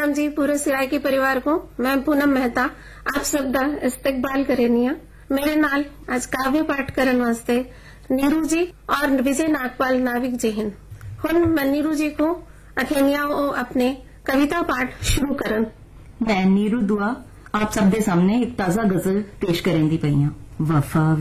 सतनाम जी, पूरे सिरायकी परिवार को मैं पूनम मेहता आप सब दा इस्तकबाल करेनिया। मेरे नाल आज काव्य पाठ करन वास्ते नीरू जी और विजय नागपाल नाविक जी हैं। हुन मैं नीरू जी को अखेनिया अपने कविता पाठ शुरू करन। मैं नीरू दुआ आप सब दे सामने एक ताजा गजल पेश करें दी पई हां। वफा